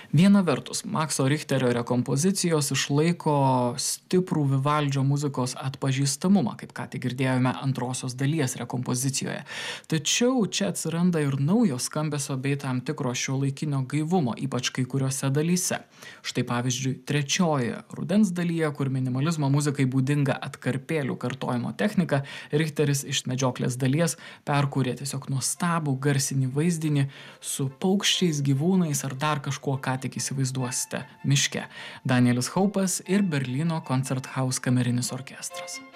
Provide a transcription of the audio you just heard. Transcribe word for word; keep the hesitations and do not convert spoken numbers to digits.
Viena vertus, Makso Richterio rekompozicijos išlaiko stiprų Vivaldžio muzikos atpažįstamumą, kaip ką tik girdėjome antrosios dalies rekompozicijoje. Tačiau čia atsiranda ir naujo skambesio bei tam tikro šiuolaikinio gaivumo, ypač kai kuriuose dalyse. Štai pavyzdžiui, trečiojoje rudens dalyje, kur minimalizmo muzikai būdinga atkarpėlių kartojimo technika, Richteris iš medžioklės dalies perkūrė tiesiog nuostabų garsinį vaizdinį su paukščiais, gyvūnais ar dar kažkuo, ką tik įsivaizduosite miške. Danielis Haupas ir Berlyno Koncerthaus kamerinis orkestras.